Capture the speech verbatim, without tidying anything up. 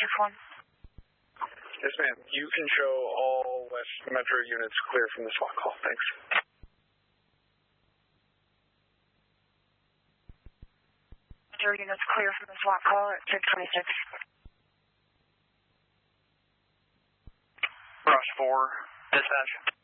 District one. Yes, ma'am. You can show all West Metro units clear from the SWAT call. Thanks. Metro units clear from the SWAT call at six twenty-six. Rush four, dispatch.